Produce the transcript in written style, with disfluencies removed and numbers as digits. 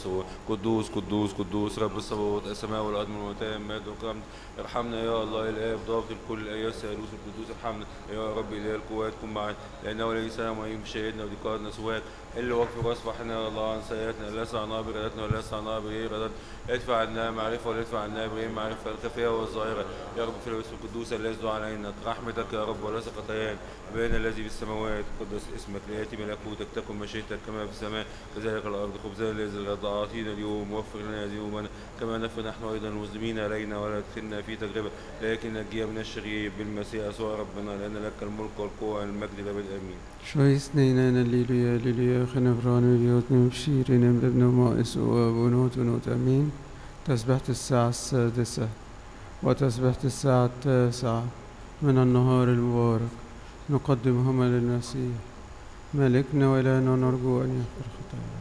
يسوع. قدوس قدوس قدوس رب الصبوات، السماء والأرض ملؤتان مجد وكرم. ارحمنا يا الله الآب ضابط الكل، أيها الثالوث القدوس ارحمنا يا رب إله القوات كن معنا، لأنه ليس لنا معين في شهادنا وذكرنا سواك. حل واغفر واصفحنا يا الله عن سيئاتنا، لا صنعنا بإرادتنا ولا صنعنا بغير إرادتنا. ادفع عنا معرفة ولا ادفع عنا بغير معرفة، الخفية والظاهرة. يا رب في الاسم القدوس الذي دعا علينا رحمتك يا رب وليس خطايانا. أبانا الذي في السماوات قدس اسمك، ليأتي ملكوتك، تكن مشيئتك كما في السماء كذلك الأرض. خبزنا الذي الغد أعطينا اليوم، واغفر لنا ذنوبنا كما نغفر نحن أيضا المذنبين علينا، ولا تدخلنا في تجربة لكن نجينا من الشرير بالمسيح يسوع ربنا، لأن لك الملك والقوة والمجد للأبد آمين. Šojs nejnén Liluja, Liluja, خنفران اليوت مبشيرين بابن مائس وبنوت ونوت أمين. تسبحت الساعة 6 وتسبحت الساعة 9 من النهار المبارك نقدمهما للمسيح ملكنا، ولا نرجو أن يغفر خطايانا.